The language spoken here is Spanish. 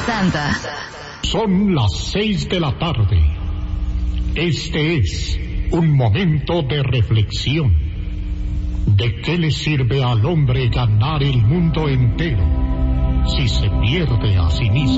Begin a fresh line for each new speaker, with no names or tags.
presenta.
Son las 6 de la tarde. Este es un momento de reflexión. ¿De qué le sirve al hombre ganar el mundo entero si se pierde a sí mismo?